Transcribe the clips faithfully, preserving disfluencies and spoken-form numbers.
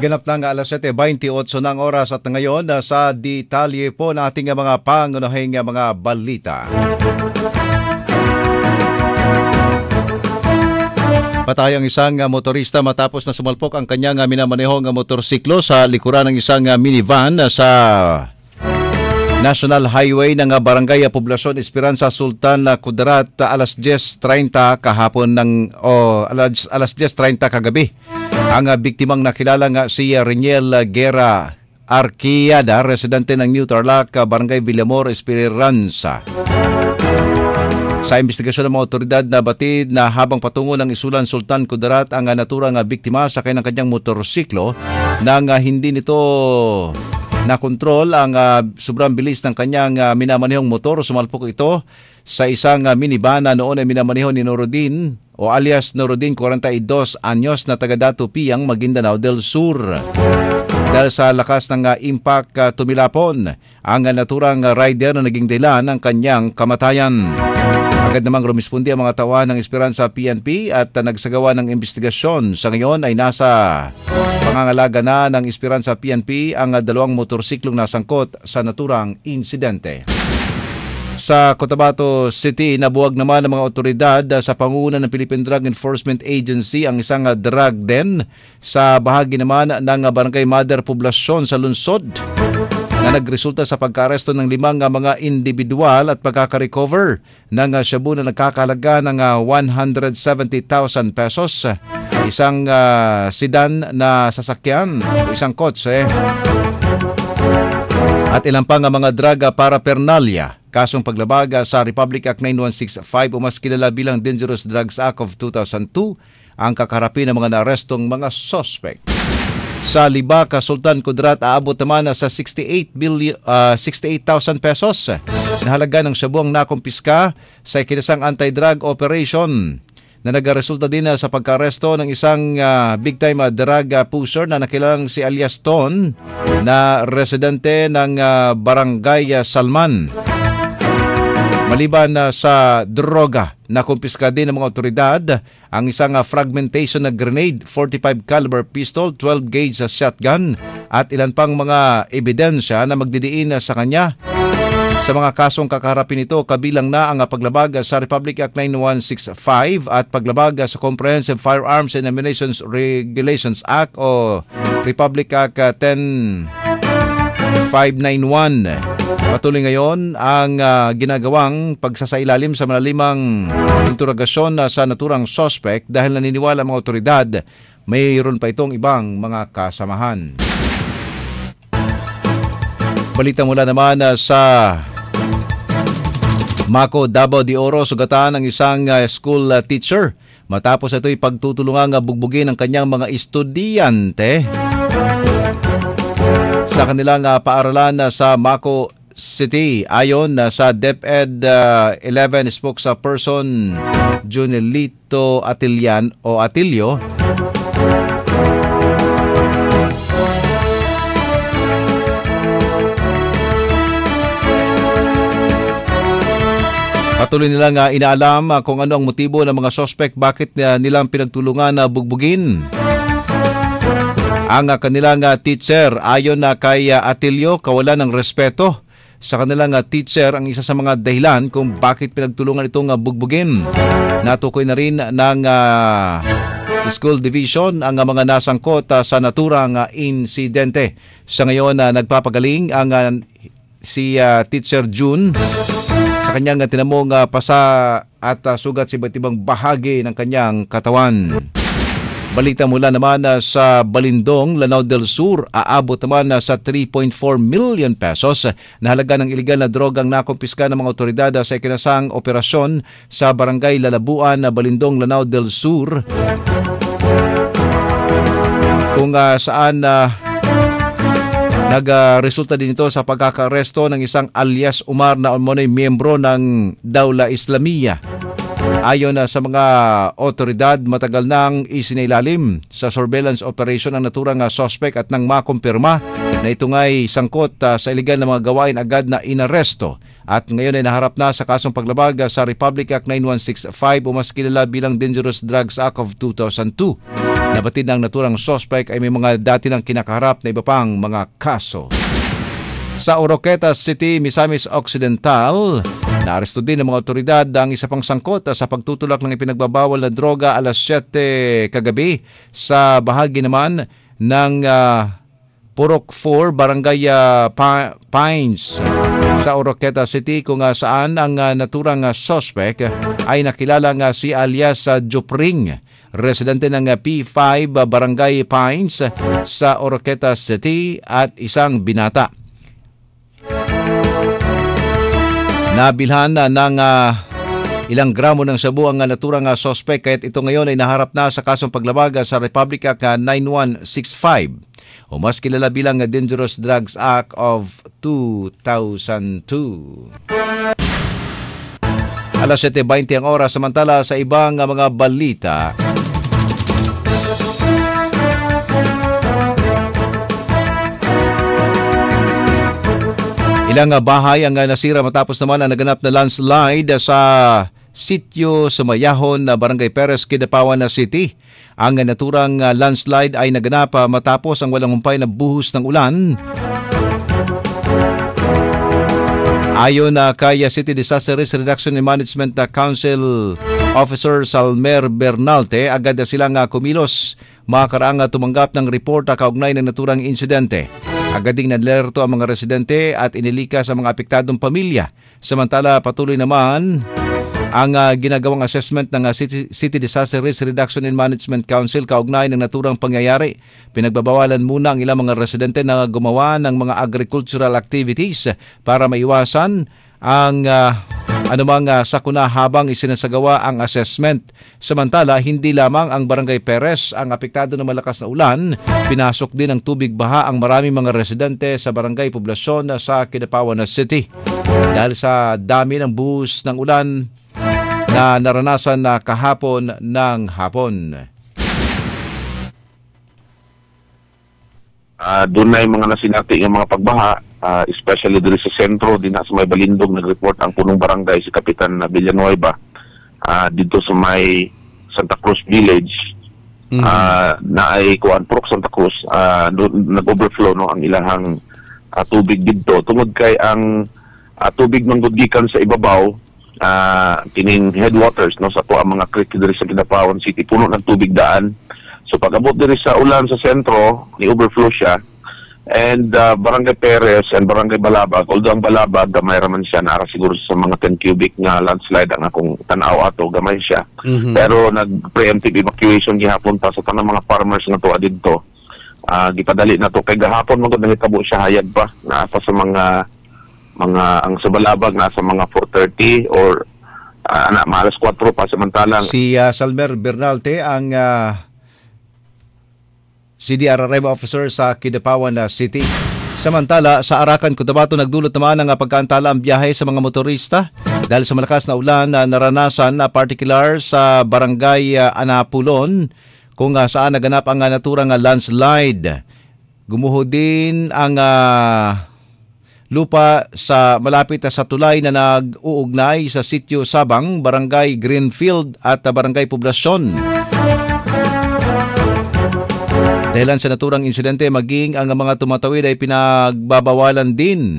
Ganap na nga alas siyete bintiocho ng oras at ngayon uh, sa detalye po ng ating mga pangunahing mga balita. Patay ang isang uh, motorista matapos na sumalpok ang kanyang uh, minamanehong uh, motorsiklo sa likuran ng isang uh, minivan uh, sa National Highway ng uh, Barangay uh, Poblacion Esperanza Sultan uh, Kudarat uh, alas diyes treinta kahapon ng o oh, alas, alas diyes treinta kagabi. Ang uh, biktimang nakilala nga si uh, Reniel uh, Guerra Arquiada, residente ng New Tarlac, uh, Barangay Villamor, Esperanza. Sa investigasyon ng mga otoridad na batid na habang patungo ng isulan Sultan Kudarat ang uh, naturang uh, biktima sa kanyang kanyang motorsiklo nang uh, hindi nito nakontrol ang uh, sobrang bilis ng kanyang uh, minamanehong motor. Sumalpok ito sa isang uh, minivan na noon ay minamaneho ni Norodin o alias Norodin, forty-two anyos na taga Datu Piang, Maguindanao del Sur. Dahil sa lakas ng uh, impact uh, tumilapon ang uh, naturang uh, rider na naging dahilan ng kanyang kamatayan. Agad namang rumispondi ang mga tauhan ng Esperanza P N P at uh, nagsagawa ng investigasyon. Sa ngayon ay nasa pangangalaga na ng Esperanza P N P ang uh, dalawang motorsiklong nasangkot sa naturang insidente. Sa Cotabato City, nabuwag naman ng mga otoridad sa pangunguna ng Philippine Drug Enforcement Agency ang isang drug den sa bahagi naman ng Barangay Mother Poblacion sa lungsod na nagresulta sa pagka-aresto ng limang mga individual at pagkaka-recover ng shabu na nagkakahalaga ng one hundred seventy thousand pesos, isang uh, sedan na sasakyan, isang kotse at ilang pang mga draga paraphernalia. Kasong paglabag sa Republic Act ninety-one sixty-five o mas kilala bilang Dangerous Drugs Act of two thousand two ang kakarapin ng mga naarestong mga suspect. Sa Libak, Sultan Kudarat, aabot naman sa sixty-eight thousand pesos na halaga ng shabu ang nakumpiska sa ikinasang anti-drug operation na nagresulta din sa pagka-aresto ng isang uh, big-time uh, drug uh, pusher na nakilalang si alias Ton na residente ng uh, Barangay uh, Salman. Maliban uh, sa droga, nakumpiska din ng mga otoridad ang isang uh, fragmentation na grenade, forty-five caliber pistol, twelve gauge uh, shotgun at ilan pang mga ebidensya na magdidiin uh, sa kanya. Sa mga kasong kakaharapin nito, kabilang na ang paglabag sa Republic Act ninety-one sixty-five at paglabag sa Comprehensive Firearms and Ammunition Regulations Act o Republic Act ten five ninety-one. Patuloy ngayon ang uh, ginagawang pagsasailalim sa malalimang interogasyon uh, sa naturang suspect dahil naniniwala mga otoridad mayroon pa itong ibang mga kasamahan. Balita mula naman uh, sa Mako, Davao de Oro, sugatan ng isang uh, school uh, teacher matapos ito'y pagtutulungang uh, bugbugin ng kanyang mga estudyante sa kanilang uh, paaralan uh, sa Mako City. Ayon uh, sa DepEd uh, eleven spokesperson Junelito Atilian o Atilio, patuloy nilang uh, inaalam uh, kung ano ang motibo ng mga suspect bakit uh, nilang pinagtulungan na uh, bugbugin ang uh, kanilang uh, teacher. Ayon na uh, kay uh, Atilio, kawalan ng respeto sa kanilang uh, teacher ang isa sa mga dahilan kung bakit pinagtulungan itong uh, bugbugin. Natukoy na rin ng uh, School Division ang uh, mga nasangkot uh, sa naturang uh, insidente. Sa ngayon, uh, nagpapagaling ang uh, si uh, Teacher June sa kanyang tinamong uh, pasa at uh, sugat sa iba't ibang bahagi ng kanyang katawan. Balita mula naman uh, sa Balindong, Lanao del Sur, aabot naman uh, sa three point four million pesos na halaga ng iligal na drogang nakumpiska ng mga otoridad uh, sa ikinasang operasyon sa Barangay Lalabuan, uh, Balindong, Lanao del Sur, kung uh, saan uh, nagresulta din ito sa pagkakaresto ng isang alias Umar na umunay miyembro ng Dawla Islamiyya. Ayon na sa mga otoridad, matagal nang isinailalim sa surveillance operation ang naturang suspect at nang makumpirma na ito nga'y sangkot uh, sa iligal na mga gawain, agad na inaresto at ngayon ay naharap na sa kasong paglabag sa Republic Act ninety-one sixty-five o mas kilala bilang Dangerous Drugs Act of two thousand two. Nabatid ng naturang suspect ay may mga dati ng kinakaharap na iba pang mga kaso. Sa Oroqueta City, Misamis Occidental, naaresto din ng mga otoridad ang isa pang sangkot sa pagtutulak ng ipinagbabawal na droga alas siyete kagabi sa bahagi naman ng uh, Purok four, Barangay uh, pa- Pines sa Oroqueta City, kung uh, saan ang uh, naturang uh, suspect uh, ay nakilala nga si alias uh, Jupring, residente ng uh, P five, uh, Barangay Pines uh, sa Oroqueta City at isang binata. Nabilhan uh, ng uh, ilang gramo ng sabu ang uh, naturang uh, suspect, kaya't ito ngayon ay naharap na sa kasong paglabag uh, sa Republic Act uh, nine one six five. O mas kilala bilang Dangerous Drugs Act of two thousand two. Alas siyete beinte ang oras, samantala sa ibang mga balita. Ilang bahay ang nasira matapos naman ang naganap na landslide sa sitio Sumayahon na Barangay Perez, Kidapawan City. Ang naturang landslide ay naganap matapos ang walang humpay na buhos ng ulan. Ayon na kay City Disaster Risk Reduction and Management Council Officer Salmer Bernalte, agad na silang kumilos makakaraang tumanggap ng report kaugnay ng naturang insidente. Agad ding nalerto ang mga residente at inilikas ang mga apektadong pamilya. Samantala, patuloy naman ang uh, ginagawang assessment ng uh, City, City Disaster Risk Reduction and Management Council kaugnay ng naturang pangyayari. Pinagbabawalan muna ang ilang mga residente na gumawa ng mga agricultural activities para maiwasan ang uh, anumang uh, sakuna habang isinasagawa ang assessment. Samantala, hindi lamang ang Barangay Perez ang apektado ng malakas na ulan. Pinasok din ng tubig baha ang maraming mga residente sa barangay poblasyon sa Kidapawan City. Dahil sa dami ng buhos ng ulan na naranasan na kahapon ng hapon. Uh, doon na yung mga nasinati yung mga pagbaha, uh, especially dito sa sentro, din sa may Balindong, nag-report ang punong barangay si Kapitan Villanueva uh, dito sa may Santa Cruz Village. Mm-hmm. uh, na ay kuan Purok Santa Cruz, uh, nag-overflow no ang ilahang uh, tubig dito tungod kay ang uh, tubig manggudgikan sa ibabaw, uh, kining headwaters no sa tuwa mga creek diri sa Kidapawan City, puno ng tubig daan. So pag abot diri sa ulan sa sentro, ni overflow siya. And uh, Barangay Perez and Barangay Balabag, although ang Balabag gamay raman siya, nara siguro sa mga ten cubic nga landslide ang akong tanaw ato, gamay siya. Mm-hmm. Pero nag-preemptive evacuation gihapon ta sa tanang mga farmers nga tuwa didto. Uh, gipadali na to kay gahapon magud nahitabo siya hayag pa na pa sa mga mga ang sa Balabag nasa mga four thirty or uh, ana maalas kwatro pa, samantalang si uh, Salmer Bernalte ang uh, C D R R M officer sa Kidapawan City. Samantala, sa Arakan, Cotabato, nagdulot naman ang pagkaantala ang biyahe sa mga motorista dahil sa malakas na ulan na naranasan na particular sa Barangay Anapulon kung saan naganap ang naturang landslide. Gumuho din ang uh, lupa sa malapit sa tulay na nag-uugnay sa sitio Sabang, Barangay Greenfield at Barangay Poblasyon. Dahilan sa naturang insidente, maging ang mga tumatawid ay pinagbabawalan din.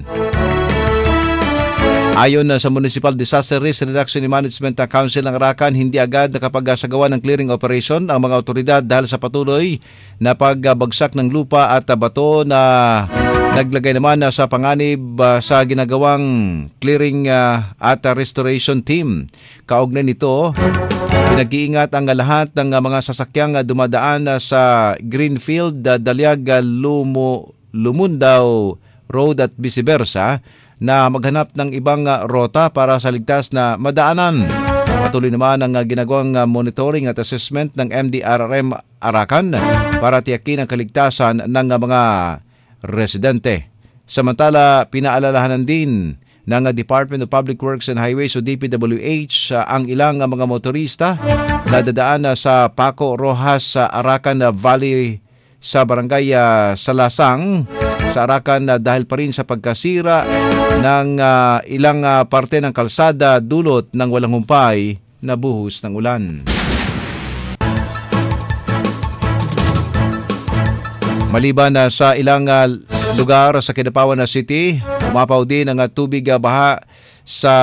Ayon sa Municipal Disaster Risk Reduction and Management Council ng Arakan, hindi agad nakapag-asagawa ng clearing operation ang mga otoridad dahil sa patuloy na pagbagsak ng lupa at bato na naglagay naman sa panganib sa ginagawang clearing at restoration team. Kaugnay nito, pinag-iingat ang lahat ng mga sasakyang dumadaan sa Greenfield, Daliag, Lumo, Lumundaw Road at vice versa na maghanap ng ibang rota para sa ligtas na madaanan. Patuloy naman ang ginagawang monitoring at assessment ng M D R R M Arakan para tiyakin ang kaligtasan ng mga residente. Samantala, pinaalalahanan din ng Department of Public Works and Highways o D P W H ang ilang mga motorista na dadaan sa Paco Rojas sa Arakan Valley sa Barangay Salasang sa Arakan dahil pa rin sa pagkasira ng uh, ilang uh, parte ng kalsada dulot ng walang humpay na buhos ng ulan. Maliban na sa ilang uh, lugar sa Kidapawan na City, umapaw din ang uh, tubig uh, baha sa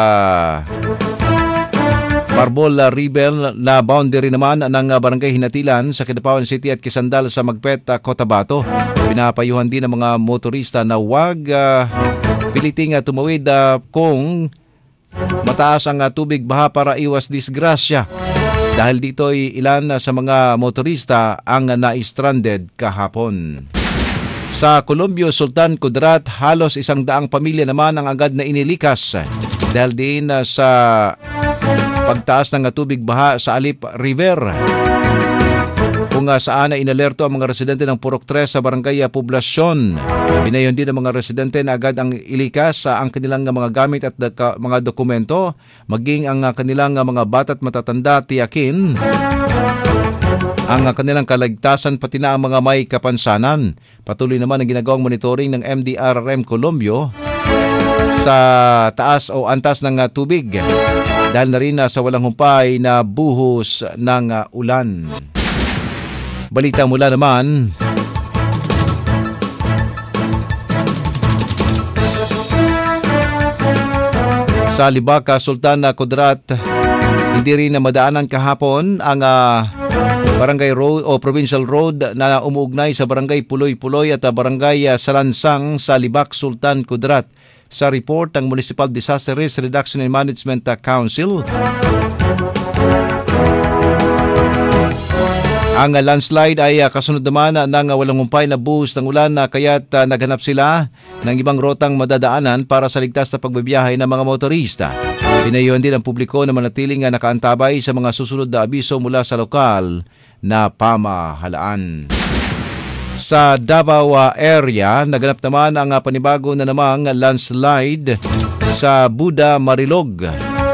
Marbol uh, River na boundary naman ng uh, Barangay Hinatilan sa Kidapawan City at Kisandal sa Magpet, uh, Cotabato. Pinapayuhan din ng mga motorista na huwag uh, piliting uh, tumawid uh, kung mataas ang uh, tubig baha para iwas disgrasya. Dahil dito ay ilan uh, sa mga motorista ang uh, na-stranded kahapon. Sa Colombio, Sultan Kudarat, halos isang daang pamilya naman ang agad na inilikas dahil din uh, sa pagtaas ng tubig baha sa Alip River. Kung uh, saan ay inalerto ang mga residente ng Purok tres sa Barangay uh, Poblasyon. Pinayon din ng mga residente na agad ang ilikas uh, ang kanilang uh, mga gamit at uh, ka, mga dokumento, maging ang uh, kanilang uh, mga bata at matatanda tiyakin ang uh, kanilang kaligtasan pati na ang mga may kapansanan. Patuloy naman ang ginagawang monitoring ng M D R R M Colombio sa taas o antas ng uh, tubig dahil na rin uh, sa walang humpay na buhos ng uh, ulan. Balita mula naman sa Libaka, Sultan Kudarat, hindi rin na madaanan kahapon ang uh, barangay road o provincial road na umuugnay sa barangay Puloy-Puloy at uh, barangay uh, Salansang sa Libak, Sultan Kudarat. Sa report ng Municipal Disaster Risk Reduction and Management Council, ang landslide ay uh, kasunod naman uh, ng uh, walang humpay na buhos ng ulan na uh, kaya't uh, naghanap sila ng ibang rotang madadaanan para sa ligtas na pagbibiyahe ng mga motorista. Pinayuhan din ang publiko na manatiling uh, nakaantabay sa mga susunod na abiso mula sa lokal na pamahalaan. Sa Davao area, naganap naman ang panibago na namang landslide sa Buda, Marilog.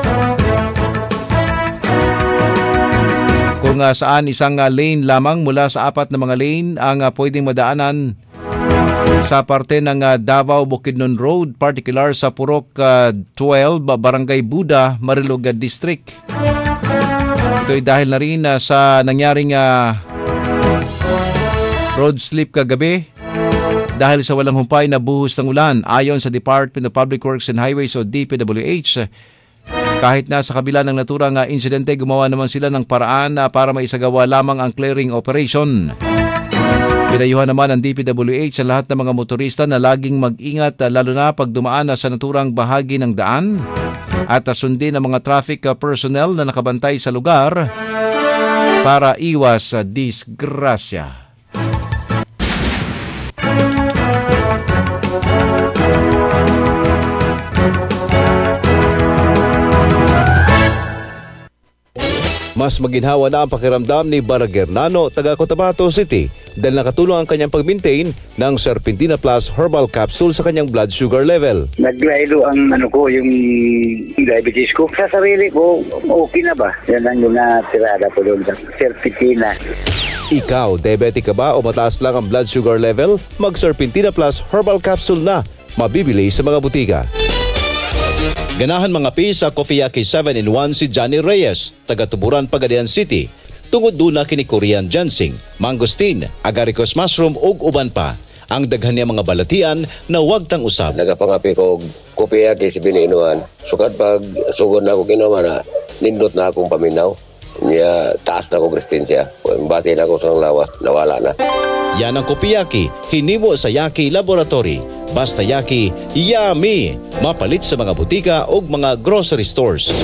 Kung saan isang lane lamang mula sa apat na mga lane ang pwedeng madaanan sa parte ng Davao Bukidnon Road, particular sa Purok twelve, Barangay Buda, Marilog District. Ito ay dahil na rin sa nangyaring uh, road slip kagabi dahil sa walang humpay na buhos ng ulan. Ayon sa Department of Public Works and Highways o D P W H, kahit na sa kabila ng naturang insidente, gumawa naman sila ng paraan para maisagawa lamang ang clearing operation. Pinayuhan naman ng D P W H sa lahat ng mga motorista na laging mag-ingat lalo na pag dumaan sa naturang bahagi ng daan at sundin ang mga traffic personnel na nakabantay sa lugar para iwas sa disgrasya. Mas maginhawa na ang pakiramdam ni Baragernano, taga Cotabato City, dahil nakatulong ang kanyang pag-maintain ng Serpentina Plus Herbal Capsule sa kanyang blood sugar level. Naglaylo ang ano ko, yung diabetes ko. Sa sarili ko, okay na ba? Yan ang yung natirada ko doon sa Serpentina. Ikaw, diabetic ka ba o mataas lang ang blood sugar level? Mag-Serpentina Plus Herbal Capsule na, mabibili sa mga butika. Ganahan mga pi sa Coffeeyaki seven in one si Johnny Reyes, taga Tuburan, Pagadian City. Tungod duna kini Korean ginseng, mangosteen, agaricus mushroom ug uban pa. Ang daghan niya mga balatian na wag tang usab. Nagapangapi ko Coffeeyaki si biniinuan. Sukad pag sugod na ako kinuha na nindot na akong paminaw. Niya taas na ako resistensya. Bati na ako sa lawas, nawala na. Yan ang Coffeeyaki, hinimo sa Yaki Laboratory. Basta Yaki, yummy! Mapalit sa mga butika o mga grocery stores.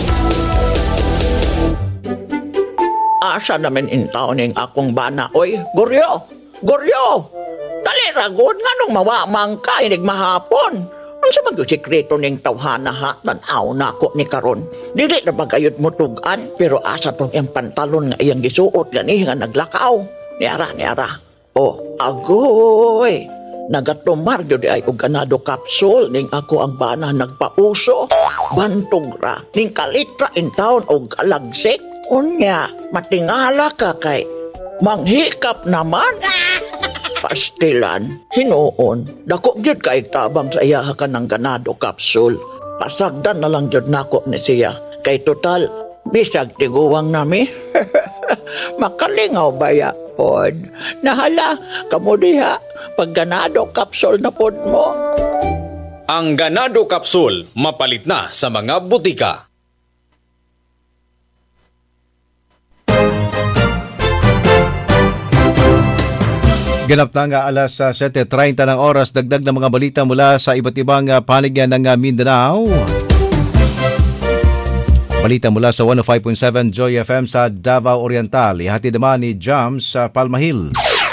Asa namin intaw ning akong bana. Oy, Goryo! Goryo! Dali ragod nga nung mawamang ka inig mahapon. Ang sa mag-sikreto ning tawhana ha, tanaw na ako ni karon. Dili na bagayot mo tugan, pero asa tong yung pantalon nga iyang gisuot gani nga naglakaw. Niara, niara. Oh, agoy! Nagatumar yun ay og ganado capsule ning ako ang bana nagpauso. Bantog ra, ning kalitra in town og alagsik. Unya, matingala ka kay manghikap naman. Pastilan, hinuon, dako gyud kay tabang sa iya ka ng ganado capsule. Pasagdan na lang gyud nako ni siya. Kay total, bisag tiguwang nami. Makalingaw ba ya? pod. Nahala, kamo diha, pag ganado kapsol na pod mo. Ang Ganado Capsule mapalit na sa mga butika. Ganap na nga alas uh, seven thirty ng oras, dagdag ng mga balita mula sa iba't ibang uh, panig ng uh, Mindanao. Balita mula sa one oh five point seven Joy F M sa Davao Oriental. Ihatid naman ni Jams sa Palmahil.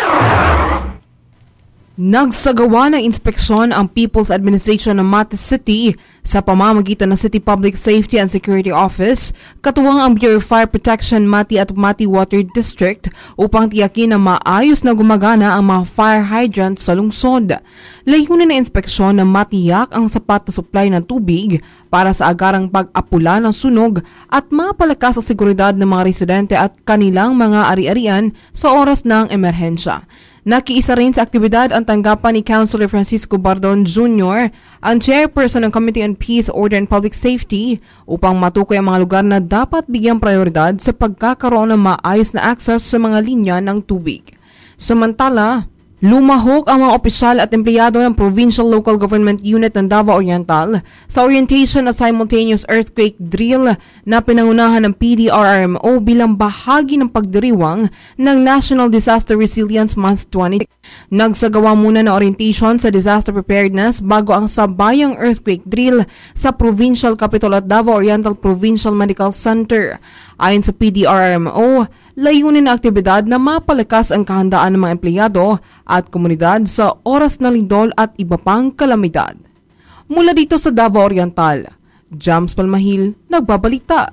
Nagsagawa ng inspeksyon ang People's Administration ng Mati City sa pamamagitan ng City Public Safety and Security Office, katuwang ang Bureau of Fire Protection Mati at Mati Water District upang tiyakin na maayos na gumagana ang mga fire hydrants sa lungsod. Layunin ng inspeksyon na matiyak ang sapat na supply ng tubig para sa agarang pag-apula ng sunog at mapalakas ang seguridad ng mga residente at kanilang mga ari-arian sa oras ng emerhensya. Nakiisa rin sa aktibidad ang tanggapan ni Councilor Francisco Bardon Junior, ang chairperson ng Committee on Peace, Order and Public Safety, upang matukoy ang mga lugar na dapat bigyang prioridad sa pagkakaroon ng maayos na access sa mga linya ng tubig. Samantala, lumahok ang mga opisyal at empleyado ng Provincial Local Government Unit ng Davao Oriental sa orientation at simultaneous earthquake drill na pinangunahan ng P D R R M O bilang bahagi ng pagdiriwang ng National Disaster Resilience Month twenty. Nagsagawa muna ng orientation sa disaster preparedness bago ang sabayang earthquake drill sa Provincial Capital at Davao Oriental Provincial Medical Center. Ayon sa P D R R M O, layunin na aktibidad na mapalakas ang kahandaan ng mga empleyado at komunidad sa oras ng lindol at iba pang kalamidad. Mula dito sa Davao Oriental, Jams Palmahil, nagbabalita.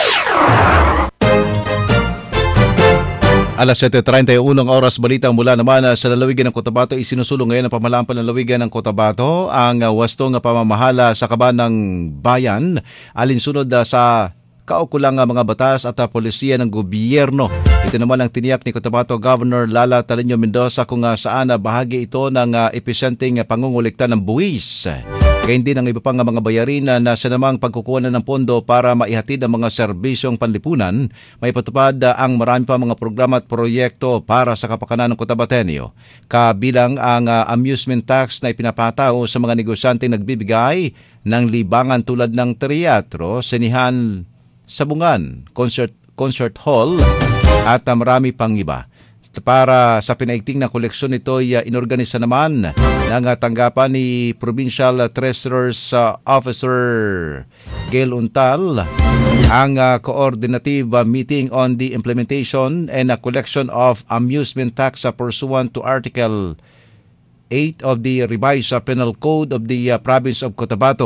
Alas seven thirty-one oras, balita mula naman sa lalawigan ng Cotabato. Isinusulong ngayon ang pamalampan ng lalawigan ng Cotabato ang wastong pamamahala sa kaban ng bayan alinsunod sa kaukulang mga batas at polisiya ng gobyerno. Ito naman ang tiniyak ni Cotabato Governor Lala Talino Mendoza kung saan bahagi ito ng epesyenteng pangungulikta ng buwis. Gayun din ang iba pang mga bayarin na sa namang pagkukuha ng pondo para maihatid ang mga serbisyong panlipunan. May patupad ang marami pa mga programa at proyekto para sa kapakanan ng Cotabatenyo. Kabilang ang uh, amusement tax na ipinapataw sa mga negosyanteng nagbibigay ng libangan tulad ng teatro, sinihan, sabungan, concert, concert hall at uh, marami pang iba. Para sa pinaigting na koleksyon nito ay uh, inorganisa naman ng uh, tanggapan ni Provincial Treasurer's uh, Officer Gail Untal ang uh, coordinative uh, meeting on the implementation and uh, collection of amusement tax uh, pursuant to Article eight of the Revised uh, Penal Code of the uh, Province of Cotabato.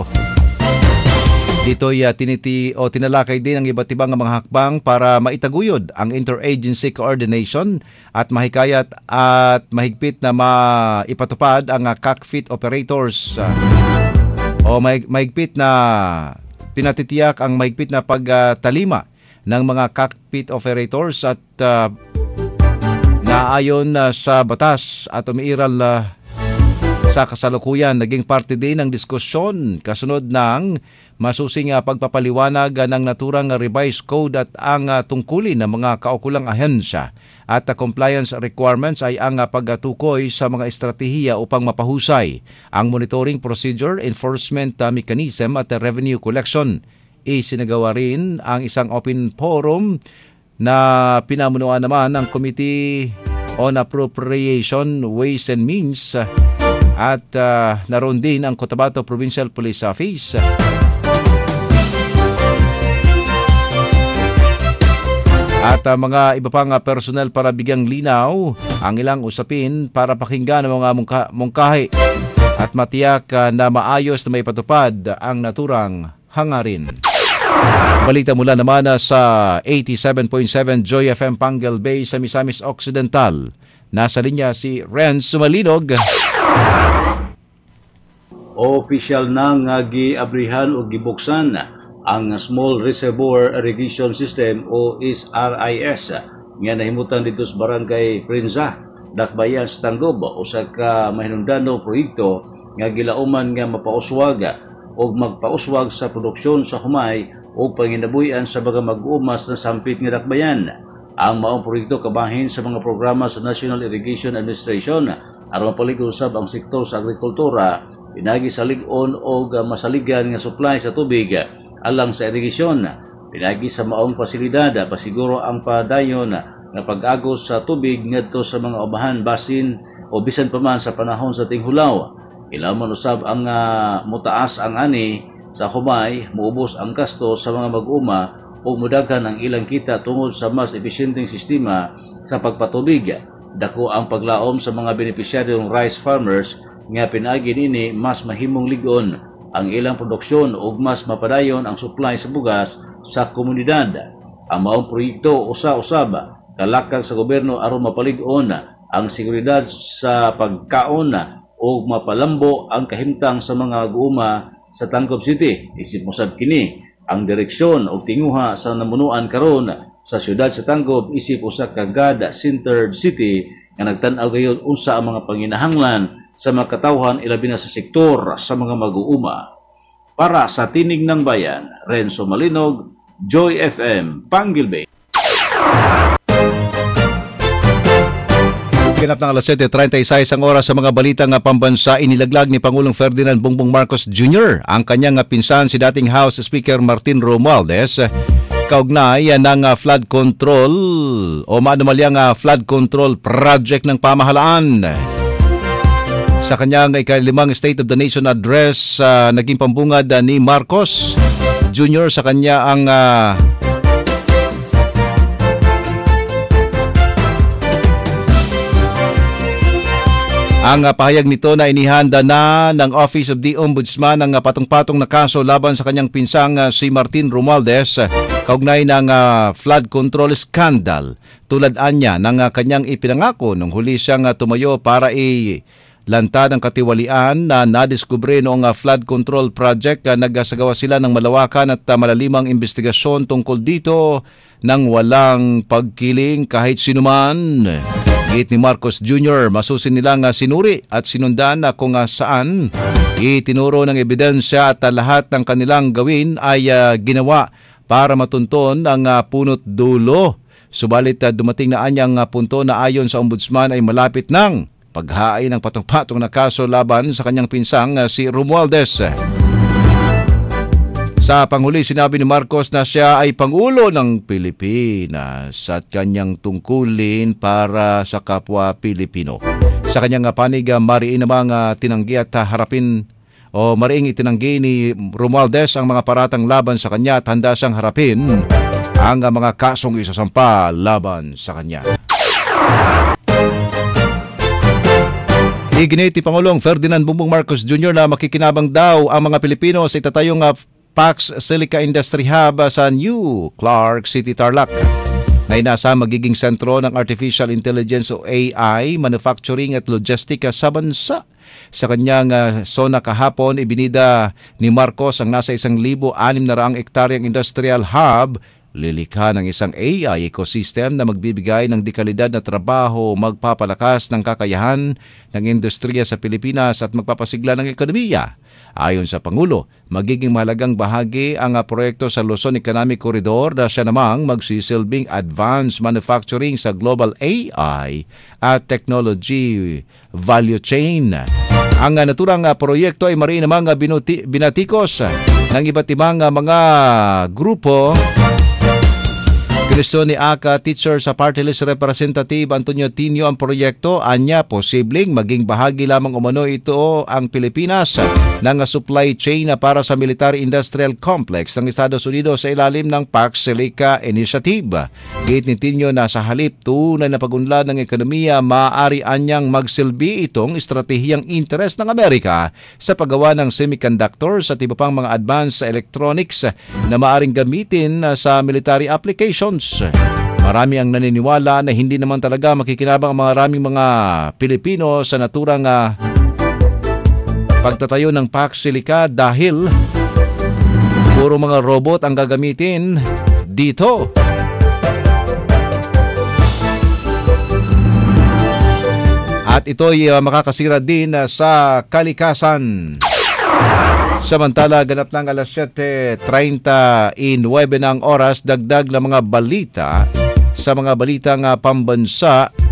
Dito ay uh, tiniti o tinalakay din ang iba't ibang mga hakbang para maitaguyod ang interagency coordination at mahikayat at mahigpit na maipatupad ang uh, cockpit operators uh, o mahig, mahigpit na pinatitiyak ang mahigpit na pagtalima uh, ng mga cockpit operators at uh, naayon uh, sa batas at umiiral uh, sa kasalukuyan. Naging parte din ng diskusyon kasunod ng masusing uh, pagpapaliwanag uh, ng naturang uh, revised code at ang uh, tungkulin ng mga kaukulang ahensya at uh, compliance requirements ay ang uh, pagtukoy sa mga estratehiya upang mapahusay ang monitoring procedure, enforcement uh, mechanism at uh, revenue collection. Isinagawa rin ang isang open forum na pinamunuan naman ng Committee on Appropriation, Ways and Means uh, at uh, naroon din ang Cotabato Provincial Police Office. At uh, mga iba pang uh, personnel para bigyang linaw ang ilang usapin para pakinggan ang mga mungka, mungkahi at matiyak uh, na maayos na may patupad ang naturang hangarin. Balita mula naman uh, sa eighty-seven point seven Joy F M Pangal Bay sa Misamis Occidental. Nasa linya si Renz Sumalinog. Official na nga giabrihan o gibuksan ang Small Reservoir Irrigation System o S R I S nga nahimutan dito sa Barangay Prinza, Dakbayan sa Tanggob o sa ka mahinungdanong proyekto nga gilauman nga mapauswag o magpauswag sa produksyon sa humay o panginabuyan sa mga mag-umas na sampit nga dakbayan. ang maong proyekto kabahin sa mga programa sa National Irrigation Administration aron mapalig-usab ang sektor sa agrikultura pinagi sa lig-on o masaligan nga supply sa tubig alang sa irigasyon. Pinagi sa maong pasilidad pasiguro ang padayon nga pag-agos sa tubig ngadto sa mga ubahan basin o bisan pa man sa panahon sa tinghulaw. Ilaw man usab ang uh, mutaas ang ani sa humay, muubos ang gasto sa mga mag-uma o mudaghan ang ilang kita tungod sa mas epesyenteng sistema sa pagpatubig. Dako ang paglaom sa mga benepisyaryong rice farmers nga pinagi nini mas mahimong ligon ang ilang produksyon ug mas mapadayon ang supply sa bugas sa komunidad. Ang maong proyekto usa-usab kalakag sa gobyerno aron mapalig-on ang seguridad sa pagkaon o mapalambo ang kahimtang sa mga guuma sa Tangkob City. Isip mo sab kini ang direksyon o tinguha sa namunuan karon sa siyudad sa Tangkob isip usa ka God-centered city nga nagtan-aw gayon unsa ang mga panginahanglan sa mga katawhan ilabi na sa sektor sa mga mag-uuma. Para sa Tinig ng Bayan, Renzo Malinog, Joy F M, Panggilbe. Ganap ng alas siyete treinta y seis ang oras sa mga balita nga pambansa. Inilaglag ni Pangulong Ferdinand Bongbong Marcos Junior ang kanyang pinsan si dating House Speaker Martin Romualdez kaugnay ng flood control o maanumalyang flood control project ng pamahalaan. Sa kanyang ikalimang State of the Nation address, uh, naging pambungad uh, ni Marcos Junior sa kanya ang uh, Ang uh, pahayag nito na inihanda na ng Office of the Ombudsman ang uh, patong-patong na kaso laban sa kanyang pinsang uh, si Martin Romualdez uh, kaugnay ng uh, flood control scandal. Tulad anya ng uh, kanyang ipinangako nung huli siyang uh, tumayo para i lantad ang katiwalian na nadiskubre noong uh, flood control project. Uh, nagsagawa sila ng malawakan at uh, malalimang investigasyon tungkol dito nang walang pagkiling kahit sinuman. Git ni Marcos Junior, masusin nilang uh, sinuri at sinundan na uh, kung uh, saan itinuro ng ebidensya at uh, lahat ng kanilang gawin ay uh, ginawa para matunton ang uh, punot dulo. Subalit uh, dumating na anyang uh, punto na ayon sa ombudsman ay malapit ng paghain ng patong-patong na kaso laban sa kanyang pinsang uh, si Romualdez. Sa panghuli, sinabi ni Marcos na siya ay Pangulo ng Pilipinas at kanyang tungkulin para sa kapwa Pilipino. Sa kanyang panig, mariin namang uh, tinanggi at uh, harapin o mariing itinanggi ni Romualdez ang mga paratang laban sa kanya at handa siyang harapin ang uh, mga kasong isasampa laban sa kanya. Iginit ni Pangulong Ferdinand Bongbong Marcos Junior na makikinabang daw ang mga Pilipino sa itatayong uh, Pax Silica Industry Hub sa New Clark City, Tarlac na inasa magiging sentro ng Artificial Intelligence o A I, Manufacturing at Logistika sa bansa. Sa kanyang uh, sona kahapon, ibinida ni Marcos ang nasa isang libo anim na raang ektaryang industrial hub, lilikha ng isang A I ecosystem na magbibigay ng dekalidad na trabaho, magpapalakas ng kakayahan ng industriya sa Pilipinas at magpapasigla ng ekonomiya. Ayon sa Pangulo, magiging mahalagang bahagi ang proyekto sa Luzon Economic Corridor na siya namang magsisilbing advanced manufacturing sa global A I at technology value chain. Ang naturang proyekto ay mariin namang binuti, binatikos ng iba't ibang mga grupo. Kristo ni A C A Teacher sa Party List Representative Antonio Tinio ang proyekto, anya posibleng maging bahagi lamang umano ito ang Pilipinas ng supply chain para sa military industrial complex ng Estados Unidos sa ilalim ng Pax Silica Initiative. Gate ni Tinio na sa halip tunay na pagunlad ng ekonomiya, maaari anyang magsilbi itong estratehiyang interes ng Amerika sa paggawa ng semiconductors at iba pang mga advanced electronics na maaring gamitin sa military applications. Marami ang naniniwala na hindi naman talaga makikinabang ang maraming mga Pilipino sa naturang uh, pagtatayo ng Pax Silica dahil puro mga robot ang gagamitin dito. At ito'y uh, makakasira din uh, sa kalikasan. Samantala, ganap ng alas siyete treinta y nueve ng oras, dagdag na mga balita sa mga balitang uh, pambansa.